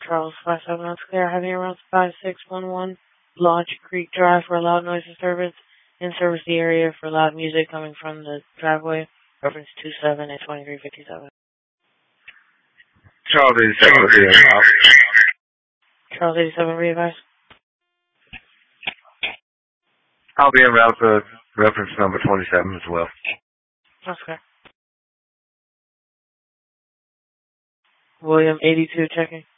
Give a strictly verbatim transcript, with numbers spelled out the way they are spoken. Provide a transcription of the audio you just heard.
Charles five seven, that's clear. Having around five six one one, Launch Creek Drive for a loud noise disturbance. In service the area for loud music coming from the driveway. Reference two seven and twenty-three fifty-seven. Charles eighty-seven, Charles eighty-seven, re-advise. I'll be en route for reference number twenty-seven as well. That's clear. William eighty-two checking.